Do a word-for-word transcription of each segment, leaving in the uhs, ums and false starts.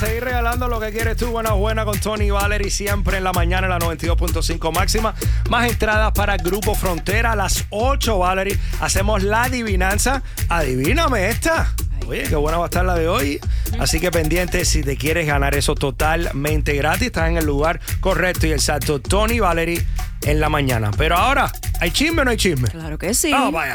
seguir regalando lo que quieres tú. Buena, buena con Tony y Valerie. Siempre en la mañana en la noventa y dos punto cinco máxima. Más entradas para el Grupo Frontera a las ocho, Valerie. Hacemos la adivinanza. Adivíname esta. Oye, qué buena va a estar la de hoy. Así que pendiente, si te quieres ganar eso totalmente gratis, estás en el lugar correcto y exacto. Tony y Valerie en la mañana. Pero ahora, ¿hay chisme o no hay chisme? Claro que sí. Vamos vaya.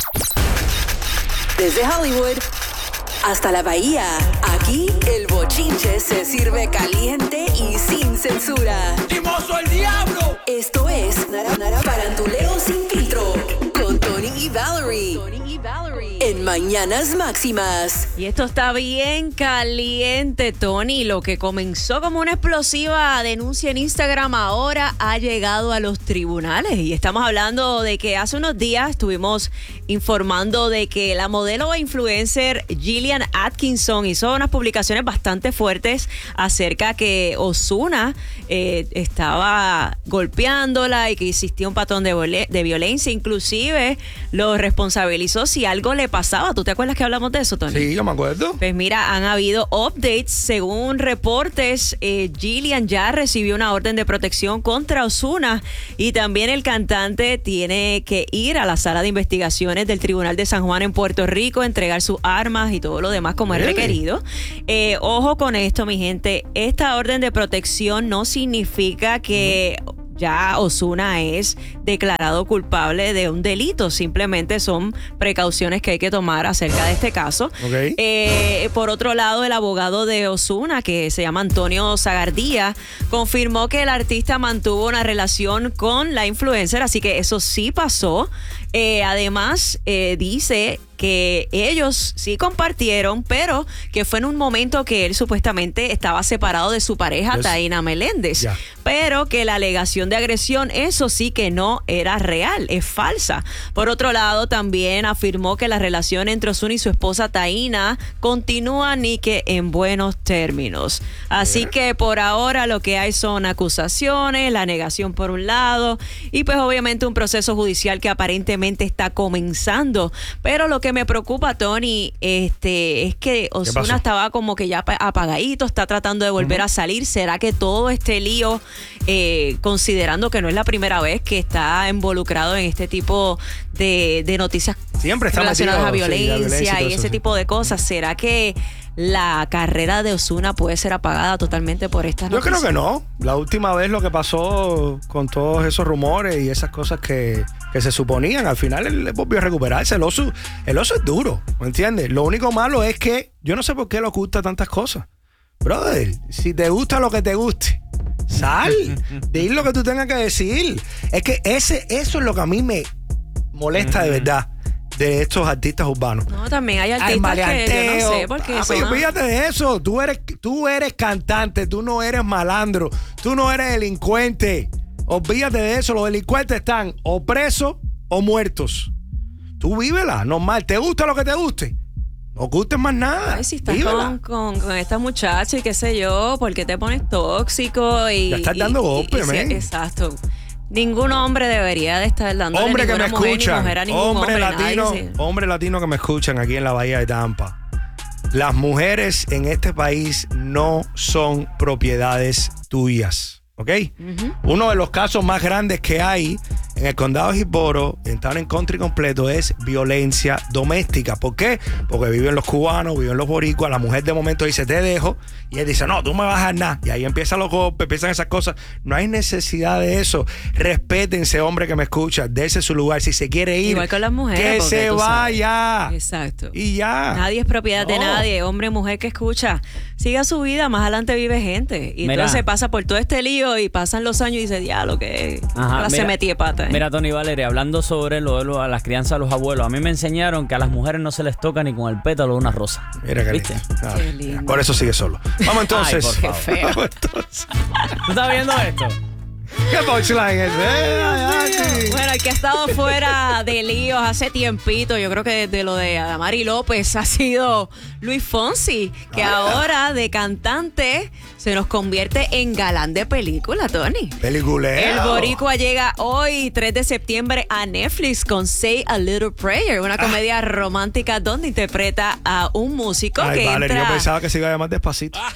Desde Hollywood hasta la Bahía, aquí el bochinche se sirve caliente y sin censura. ¡Timoso el diablo! Esto es Nara Nara Faranduleo Sin Filtro con Tony y Valerie. Tony y Valerie en Mañanas Máximas. Y esto está bien caliente, Tony. Lo que comenzó como una explosiva denuncia en Instagram ahora ha llegado a los tribunales. Y estamos hablando de que hace unos días estuvimos informando de que la modelo e influencer Gillian Atkinson hizo unas publicaciones bastante fuertes acerca que Ozuna eh, estaba golpeándola y que existía un patrón de, vole- de violencia. Inclusive lo responsabilizó si algo le pasaba. ¿Tú te acuerdas que hablamos de eso, Tony? Sí, yo me acuerdo. Pues mira, han habido updates. Según reportes, eh, Gillian ya recibió una orden de protección contra Ozuna y también el cantante tiene que ir a la sala de investigaciones del Tribunal de San Juan en Puerto Rico, entregar sus armas y todo lo demás como es requerido. Eh, ojo con esto, mi gente. Esta orden de protección no significa que ya Ozuna es declarado culpable de un delito. Simplemente son precauciones que hay que tomar acerca de este caso. Okay. Eh, por otro lado, el abogado de Ozuna, que se llama Antonio Zagardía, confirmó que el artista mantuvo una relación con la influencer, así que eso sí pasó. Eh, además, eh, dice que ellos sí compartieron, pero que fue en un momento que él supuestamente estaba separado de su pareja, yes. Taina Meléndez. Yeah. Pero que la alegación de agresión, eso sí que no era real, es falsa. Por otro lado, también afirmó que la relación entre Ozuna y su esposa Taina continúan y que en buenos términos. Así yeah. que por ahora lo que hay son acusaciones, la negación por un lado y pues obviamente un proceso judicial que aparentemente está comenzando. Pero lo que me preocupa, Tony, este, es que Ozuna estaba como que ya apagadito, está tratando de volver uh-huh. a salir. ¿Será que todo este lío, eh, considerando que no es la primera vez que está involucrado en este tipo de, de noticias siempre está relacionadas metido, a violencia, sí, violencia y, y eso, ese sí. tipo de cosas? ¿Será que la carrera de Ozuna puede ser apagada totalmente por estas Yo noticias? creo que no. La última vez lo que pasó con todos esos rumores y esas cosas que, que se suponían, al final él volvió a recuperarse. El oso, el oso es duro, ¿me entiendes? Lo único malo es que yo no sé por qué le oculta tantas cosas. Brother, si te gusta lo que te guste, sal, di lo que tú tengas que decir. Es que ese, eso es lo que a mí me molesta de verdad de estos artistas urbanos. No, también hay artistas que yo no sé por qué eso. Fíjate de eso. Tú eres, tú eres cantante, tú no eres malandro, tú no eres delincuente. Olvídate de eso. Los delincuentes están o presos o muertos. Tú vívela, normal. ¿Te gusta lo que te guste? No ocultes más nada. Ay, si estás con, con, con esta muchacha y qué sé yo, ¿por qué te pones tóxico? Y, ya estás dando golpes, men. Exacto. Ningún hombre debería de estar dando hombre que me mujer, escuchan, ni mujer a ningún hombre, hombre, latino, nadie, sí. hombre latino que me escuchan aquí en la Bahía de Tampa. Las mujeres en este país no son propiedades tuyas, ¿ok? Uh-huh. Uno de los casos más grandes que hay en el condado de Hillsborough, en Town and Country completo, es violencia doméstica. ¿Por qué? Porque viven los cubanos, viven los boricuas. La mujer de momento dice, te dejo. Y él dice, no, tú me vas a dejar nada. Y ahí empiezan los golpes, empiezan esas cosas. No hay necesidad de eso. Respétense, hombre que me escucha. Dese su lugar. Si se quiere ir, igual con las mujeres, que se vaya. Sabes. Exacto. Y ya. Nadie es propiedad no. de nadie. Hombre, mujer que escucha. Siga su vida. Más adelante vive gente. Y mira, entonces pasa por todo este lío y pasan los años y dice, diablo, que ahora se metí de pata. ¿eh? Mira, Tony Valeria, hablando sobre lo de lo, a las crianzas de los abuelos, a mí me enseñaron que a las mujeres no se les toca ni con el pétalo de una rosa. Mira qué ¿viste? lindo. Ah, qué lindo. Por eso sigue solo. Vamos entonces. Ay, por favor. Qué feo. entonces. ¿Tú estás viendo esto? ¿Qué punchline es? Eh, ay, ay. Bueno, el que ha estado fuera de líos hace tiempito, yo creo que desde lo de Adamari López, ha sido Luis Fonsi, que ah, ahora de cantante se nos convierte en galán de película, Tony. Peliculero. El boricua llega hoy, tres de septiembre, a Netflix con Say a Little Prayer, una comedia ah. romántica donde interpreta a un músico Ay, que Valerie, entra... yo pensaba que se iba a llamar Despacito.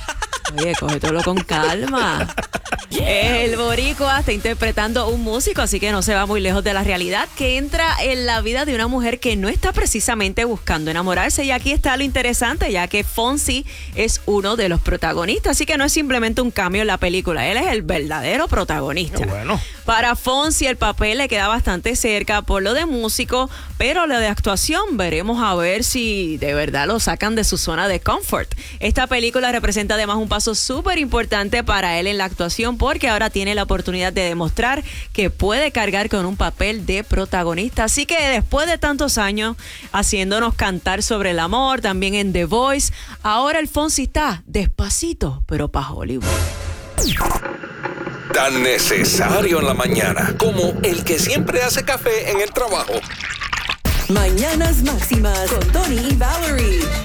Oye, cógetelo con calma. El boricua está interpretando un músico, así que no se va muy lejos de la realidad, que entra en la vida de una mujer que no está precisamente buscando enamorarse. Y aquí está lo interesante, ya que Fonsi es uno de los protagonistas, así que no es simplemente un cambio en la película, él es el verdadero protagonista. Qué bueno. Para Fonsi el papel le queda bastante cerca por lo de músico, pero lo de actuación veremos a ver si de verdad lo sacan de su zona de confort. Esta película representa además un paso súper importante para él en la actuación, porque ahora tiene la oportunidad de demostrar que puede cargar con un papel de protagonista. Así que después de tantos años haciéndonos cantar sobre el amor, también en The Voice, ahora el Fonsi está despacito, pero para Hollywood. Tan necesario en la mañana como el que siempre hace café en el trabajo. Mañanas Máximas con Tony y Valerie.